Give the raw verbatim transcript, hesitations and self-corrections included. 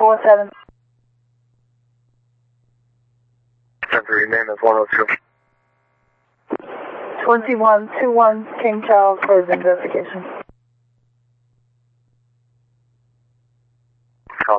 four seven. Temporary name is one oh two. twenty-one two one King Charles for his investigation.